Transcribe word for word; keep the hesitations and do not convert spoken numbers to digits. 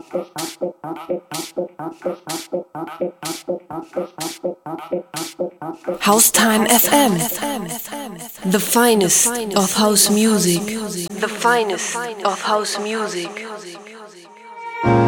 Haustime F M, the finest of house music, the finest of house music.